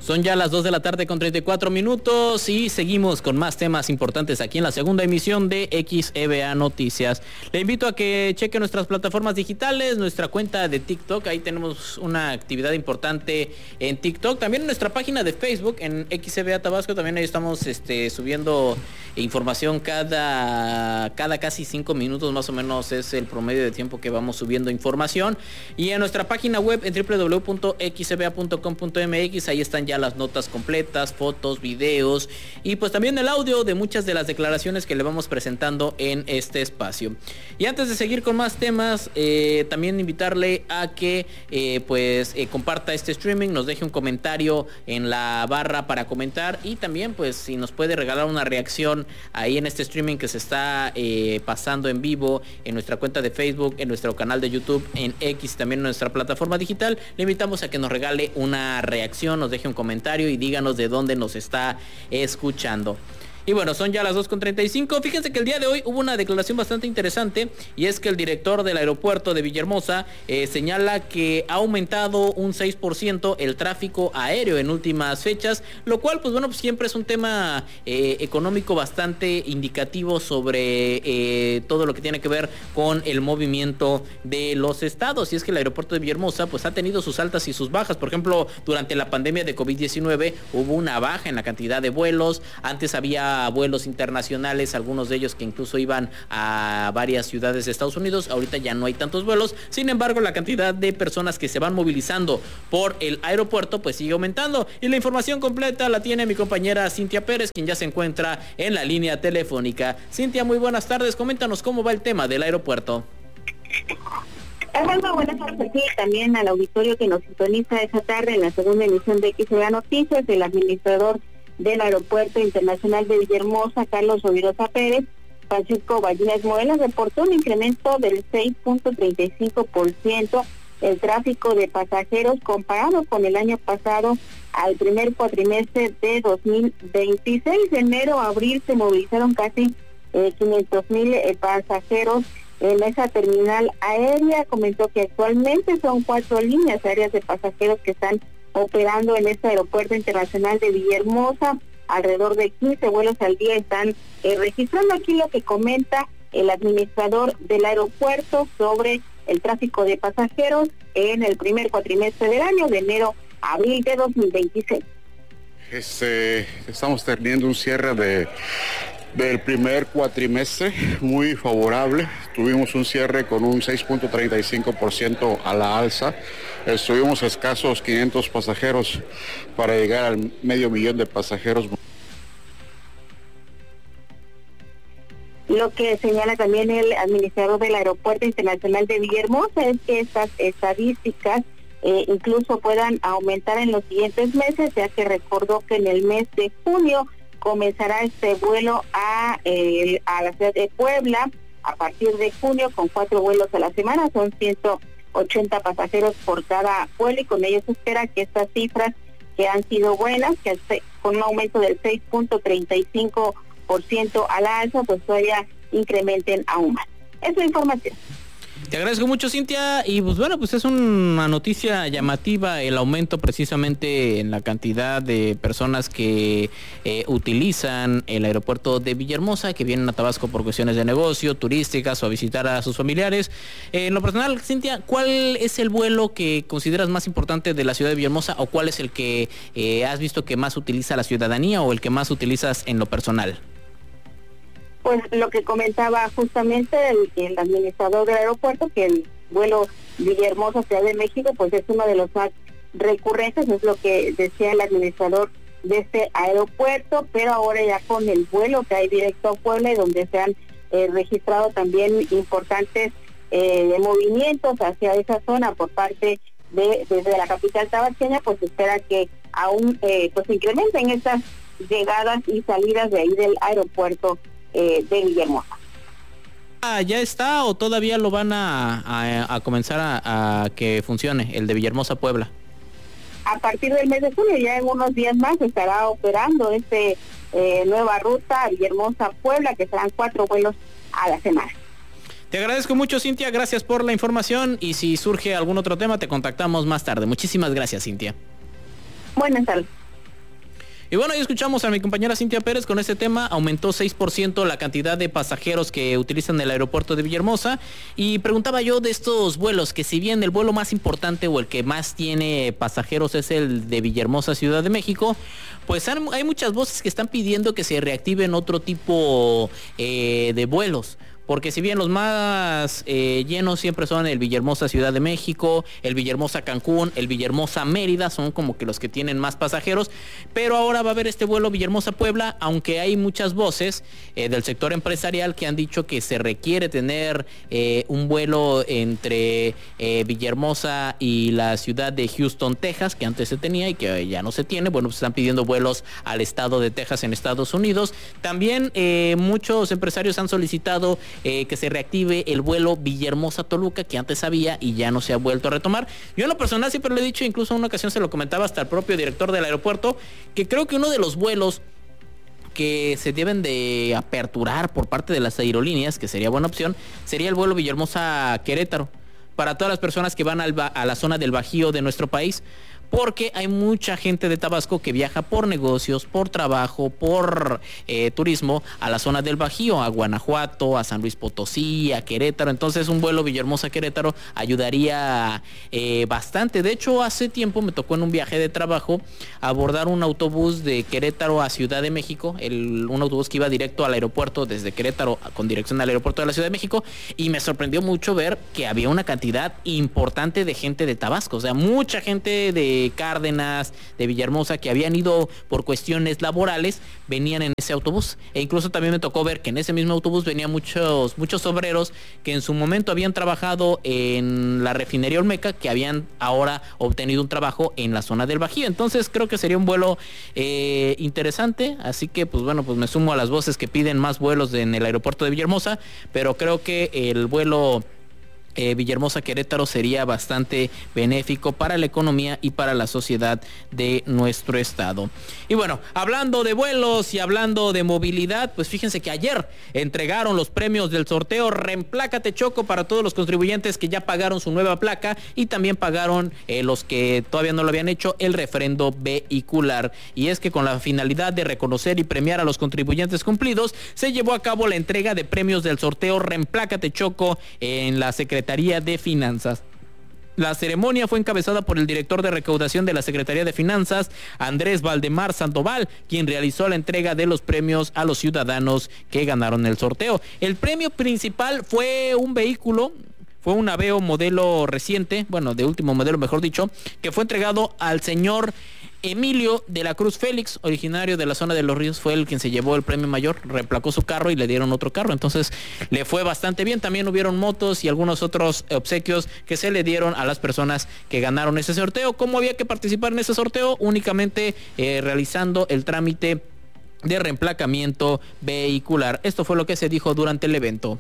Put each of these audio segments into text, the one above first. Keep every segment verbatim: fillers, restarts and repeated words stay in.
Son ya las dos de la tarde con treinta y cuatro minutos y seguimos con más temas importantes aquí en la segunda emisión de X E B A Noticias. Le invito a que cheque nuestras plataformas digitales, nuestra cuenta de TikTok, ahí tenemos una actividad importante en TikTok, también en nuestra página de Facebook, en X E B A Tabasco, también ahí estamos este, subiendo información cada, cada casi cinco minutos más o menos es el promedio de tiempo que vamos subiendo información, y en nuestra página web en doble u doble u doble u punto x e b a punto com punto m x, ahí están ya las notas completas, fotos, videos y pues también el audio de muchas de las declaraciones que le vamos presentando en este espacio. Y antes de seguir con más temas, eh, también invitarle a que eh, pues eh, comparta este streaming, nos deje un comentario en la barra para comentar, y también pues si nos puede regalar una reacción ahí en este streaming que se está eh, pasando en vivo en nuestra cuenta de Facebook, en nuestro canal de YouTube, en X, también en nuestra plataforma digital. Le invitamos a que nos regale una reacción, nos deje un comentario y díganos de dónde nos está escuchando. Y bueno, son ya las dos con treinta y cinco. Fíjense que el día de hoy hubo una declaración bastante interesante, y es que el director del aeropuerto de Villahermosa eh, señala que ha aumentado un seis por ciento el tráfico aéreo en últimas fechas, lo cual pues bueno, pues siempre es un tema eh, económico bastante indicativo sobre eh, todo lo que tiene que ver con el movimiento de los estados. Y es que el aeropuerto de Villahermosa pues ha tenido sus altas y sus bajas. Por ejemplo, durante la pandemia de COVID diecinueve hubo una baja en la cantidad de vuelos. Antes había vuelos internacionales, algunos de ellos que incluso iban a varias ciudades de Estados Unidos. Ahorita ya no hay tantos vuelos, sin embargo la cantidad de personas que se van movilizando por el aeropuerto pues sigue aumentando, y la información completa la tiene mi compañera Cintia Pérez, quien ya se encuentra en la línea telefónica. Cintia, muy buenas tardes, coméntanos cómo va el tema del aeropuerto. Muy buenas tardes aquí también al auditorio que nos sintoniza esta tarde en la segunda emisión de X E B A Noticias. El administrador del Aeropuerto Internacional de Villahermosa, Carlos Rovirosa Pérez, Francisco Ballines Morelos, reportó un incremento del seis punto treinta y cinco por ciento el tráfico de pasajeros comparado con el año pasado al primer cuatrimestre de dos mil veintiséis. De enero a abril se movilizaron casi eh, quinientos mil eh, pasajeros en esa terminal aérea. Comentó que actualmente son cuatro líneas aéreas de pasajeros que están operando en este aeropuerto internacional de Villahermosa. Alrededor de quince vuelos al día están eh, registrando. Aquí lo que comenta el administrador del aeropuerto sobre el tráfico de pasajeros en el primer cuatrimestre del año, de enero a abril de dos mil veintiséis. Este, estamos teniendo un cierre de del primer cuatrimestre muy favorable. Tuvimos un cierre con un seis punto treinta y cinco por ciento a la alza. Estuvimos a escasos quinientos pasajeros para llegar al medio millón de pasajeros. Lo que señala también el administrador del Aeropuerto Internacional de Villahermosa es que estas estadísticas eh, incluso puedan aumentar en los siguientes meses, ya que recordó que en el mes de junio comenzará este vuelo a, eh, a la ciudad de Puebla a partir de junio, con cuatro vuelos a la semana. Son ciento ochenta pasajeros por cada vuelo, y con ello se espera que estas cifras, que han sido buenas, que con un aumento del seis punto treinta y cinco por ciento a la alza, pues todavía incrementen aún más. Esa es la información. Te agradezco mucho, Cintia, y pues bueno, pues es una noticia llamativa el aumento precisamente en la cantidad de personas que eh, utilizan el aeropuerto de Villahermosa, que vienen a Tabasco por cuestiones de negocio, turísticas o a visitar a sus familiares. Eh, en lo personal, Cintia, ¿cuál es el vuelo que consideras más importante de la ciudad de Villahermosa, o cuál es el que eh, has visto que más utiliza la ciudadanía o el que más utilizas en lo personal? Pues lo que comentaba justamente el, el administrador del aeropuerto, que el vuelo Villahermosa Ciudad de México pues es uno de los más recurrentes, es lo que decía el administrador de este aeropuerto, pero ahora ya con el vuelo que hay directo a Puebla, y donde se han eh, registrado también importantes eh, movimientos hacia esa zona por parte de desde la capital tabasqueña, pues se espera que aún eh, pues incrementen estas llegadas y salidas de ahí del aeropuerto Eh, de Villahermosa. Ah, ¿ya está o todavía lo van a, a, a comenzar a, a que funcione, el de Villahermosa Puebla? A partir del mes de junio, ya en unos días más, estará operando este eh, nueva ruta Villahermosa Puebla, que serán cuatro vuelos a la semana. Te agradezco mucho, Cintia, gracias por la información, y si surge algún otro tema te contactamos más tarde. Muchísimas gracias, Cintia. Buenas tardes. Y bueno, ahí escuchamos a mi compañera Cintia Pérez con este tema. Aumentó seis por ciento la cantidad de pasajeros que utilizan el aeropuerto de Villahermosa. Y preguntaba yo de estos vuelos, que si bien el vuelo más importante o el que más tiene pasajeros es el de Villahermosa, Ciudad de México, pues hay muchas voces que están pidiendo que se reactiven otro tipo eh, de vuelos. Porque si bien los más eh, llenos siempre son el Villahermosa Ciudad de México, el Villahermosa Cancún, el Villahermosa Mérida, son como que los que tienen más pasajeros, pero ahora va a haber este vuelo Villahermosa Puebla, aunque hay muchas voces eh, del sector empresarial que han dicho que se requiere tener eh, un vuelo entre eh, Villahermosa y la ciudad de Houston, Texas, que antes se tenía y que ya no se tiene. Bueno, pues están pidiendo vuelos al estado de Texas en Estados Unidos. También eh, muchos empresarios han solicitado Eh, que se reactive el vuelo Villahermosa-Toluca, que antes había y ya no se ha vuelto a retomar. Yo en lo personal siempre lo he dicho, incluso en una ocasión se lo comentaba hasta el propio director del aeropuerto, que creo que uno de los vuelos que se deben de aperturar por parte de las aerolíneas, que sería buena opción, sería el vuelo Villahermosa-Querétaro, para todas las personas que van al, a la zona del Bajío de nuestro país, porque hay mucha gente de Tabasco que viaja por negocios, por trabajo, por eh, turismo a la zona del Bajío, a Guanajuato, a San Luis Potosí, a Querétaro. Entonces un vuelo Villahermosa-Querétaro ayudaría eh, bastante. De hecho, hace tiempo me tocó en un viaje de trabajo abordar un autobús de Querétaro a Ciudad de México, el, un autobús que iba directo al aeropuerto desde Querétaro con dirección al aeropuerto de la Ciudad de México, y me sorprendió mucho ver que había una cantidad importante de gente de Tabasco, o sea, mucha gente de Cárdenas, de Villahermosa, que habían ido por cuestiones laborales, venían en ese autobús. E incluso también me tocó ver que en ese mismo autobús venían muchos, muchos obreros que en su momento habían trabajado en la refinería Olmeca, que habían ahora obtenido un trabajo en la zona del Bajío. Entonces creo que sería un vuelo eh, interesante, así que pues bueno, pues me sumo a las voces que piden más vuelos en el aeropuerto de Villahermosa, pero creo que el vuelo Eh, Villahermosa-Querétaro sería bastante benéfico para la economía y para la sociedad de nuestro estado. Y bueno, hablando de vuelos y hablando de movilidad, pues fíjense que ayer entregaron los premios del sorteo Reemplácate Choco para todos los contribuyentes que ya pagaron su nueva placa y también pagaron eh, los que todavía no lo habían hecho, el refrendo vehicular. Y es que con la finalidad de reconocer y premiar a los contribuyentes cumplidos, se llevó a cabo la entrega de premios del sorteo Reemplácate Choco en la Secretaría de Finanzas. La ceremonia fue encabezada por el director de recaudación de la Secretaría de Finanzas, Andrés Valdemar Sandoval, quien realizó la entrega de los premios a los ciudadanos que ganaron el sorteo. El premio principal fue un vehículo, fue un Aveo modelo reciente, bueno, de último modelo mejor dicho, que fue entregado al señor Emilio de la Cruz Félix, originario de la zona de Los Ríos. Fue el quien se llevó el premio mayor, reemplacó su carro y le dieron otro carro, entonces le fue bastante bien. También hubieron motos y algunos otros obsequios que se le dieron a las personas que ganaron ese sorteo. ¿Cómo había que participar en ese sorteo? Únicamente eh, realizando el trámite de reemplacamiento vehicular. Esto fue lo que se dijo durante el evento.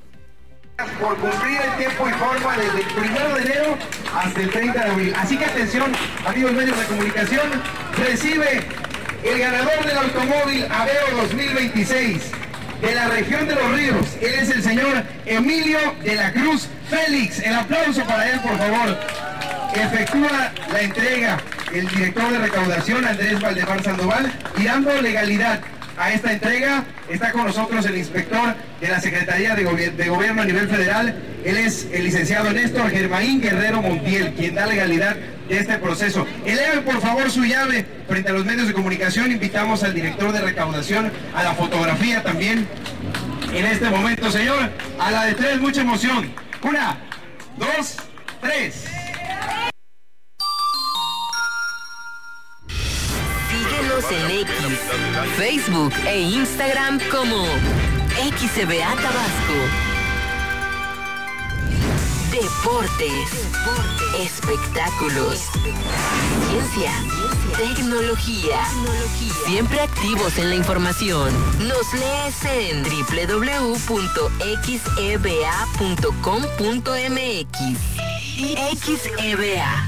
Por cumplir el tiempo y forma desde el primero de enero hasta el treinta de abril. Así que atención, amigos medios de comunicación, recibe el ganador del automóvil Aveo dos mil veintiséis de la región de Los Ríos. Él es el señor Emilio de la Cruz Félix. El aplauso para él, por favor. Efectúa la entrega el director de recaudación, Andrés Valdemar Sandoval, y dando legalidad a esta entrega está con nosotros el inspector de la Secretaría de, Gobier- de Gobierno a nivel federal. Él es el licenciado Néstor Germaín Guerrero Montiel, quien da legalidad de este proceso. Eleve por favor su llave frente a los medios de comunicación. Invitamos al director de recaudación a la fotografía también en este momento, señor. A la de tres, mucha emoción. Una, dos, tres. Síguenos en X, Facebook e Instagram como X E B A Tabasco. Deportes, espectáculos, ciencia, tecnología. Siempre activos en la información. Nos lees en doble u doble u doble u punto x e b a punto com punto m x. X E B A.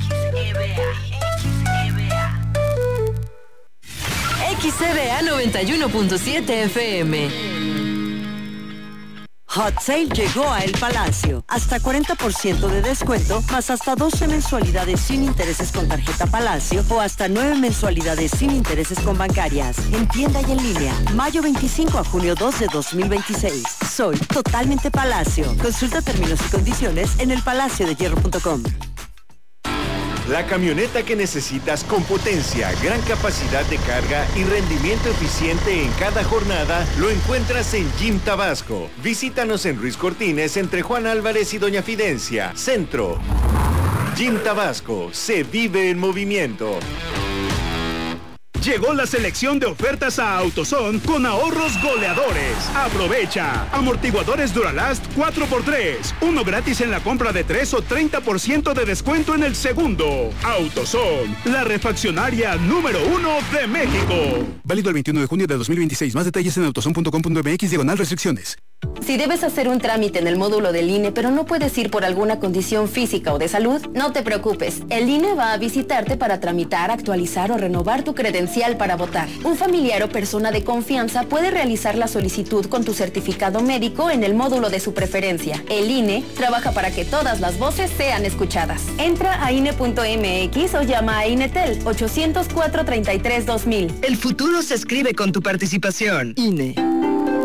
X E B A noventa y uno punto siete F M. Hot Sale llegó a El Palacio. Hasta cuarenta por ciento de descuento, más hasta doce mensualidades sin intereses con tarjeta Palacio o hasta nueve mensualidades sin intereses con bancarias. En tienda y en línea. Mayo veinticinco a junio dos de dos mil veintiséis. Soy totalmente Palacio. Consulta términos y condiciones en el palacio de hierro punto com. La camioneta que necesitas con potencia, gran capacidad de carga y rendimiento eficiente en cada jornada lo encuentras en Jim Tabasco. Visítanos en Ruiz Cortines entre Juan Álvarez y Doña Fidencia, Centro. Jim Tabasco, se vive en movimiento. Llegó la selección de ofertas a AutoZone con ahorros goleadores. Aprovecha. Amortiguadores Duralast cuatro por tres. Uno gratis en la compra de tres o treinta por ciento de descuento en el segundo. AutoZone, la refaccionaria número uno de México. Válido el veintiuno de junio de dos mil veintiséis. Más detalles en autozone punto com punto m x diagonal restricciones. Si debes hacer un trámite en el módulo del I N E, pero no puedes ir por alguna condición física o de salud, no te preocupes. El I N E va a visitarte para tramitar, actualizar o renovar tu credencial para votar. Un familiar o persona de confianza puede realizar la solicitud con tu certificado médico en el módulo de su preferencia. El I N E trabaja para que todas las voces sean escuchadas. Entra a I N E punto m x o llama a INETEL ochocientos cuatro treinta y tres dos mil. El futuro se escribe con tu participación. I N E.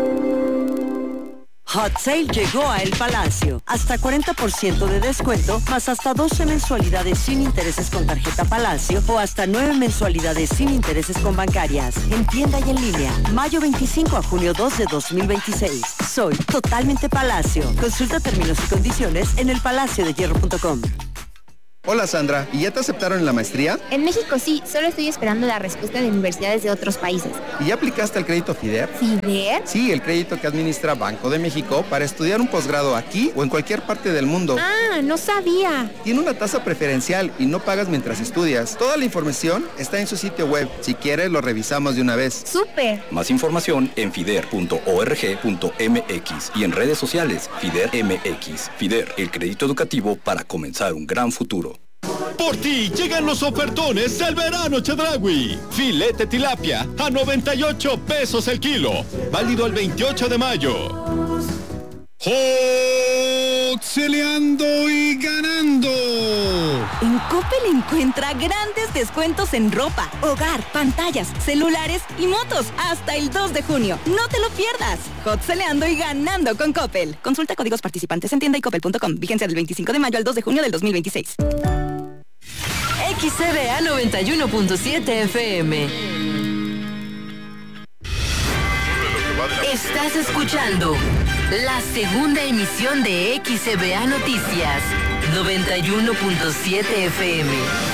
Hot Sale llegó a El Palacio. Hasta cuarenta por ciento de descuento, más hasta doce mensualidades sin intereses con tarjeta Palacio o hasta nueve mensualidades sin intereses con bancarias. En tienda y en línea. Mayo veinticinco a junio dos de dos mil veintiséis. Soy totalmente Palacio. Consulta términos y condiciones en el palacio de hierro punto com. Hola Sandra, ¿y ya te aceptaron en la maestría? En México sí, solo estoy esperando la respuesta de universidades de otros países. ¿Y ya aplicaste al crédito FIDER? ¿FIDER? Sí, el crédito que administra Banco de México para estudiar un posgrado aquí o en cualquier parte del mundo. Ah, no sabía. Tiene una tasa preferencial y no pagas mientras estudias. Toda la información está en su sitio web. Si quieres, lo revisamos de una vez. ¡Súper! Más información en fider punto org punto m x y en redes sociales FIDER M X. FIDER, el crédito educativo para comenzar un gran futuro. Por ti llegan los ofertones del verano Chedraui. Filete tilapia a noventa y ocho pesos el kilo. Válido el veintiocho de mayo. ¡Joxeleando y ganando! En Coppel encuentra grandes descuentos en ropa, hogar, pantallas, celulares y motos hasta el dos de junio. ¡No te lo pierdas! Joxeleando y ganando con Coppel. Consulta códigos participantes en tienda y coppel punto com. Vigencia del veinticinco de mayo al dos de junio del dos mil veintiséis. X C B A noventa y uno punto siete F M. Estás escuchando la segunda emisión de X C B A Noticias noventa y uno punto siete F M.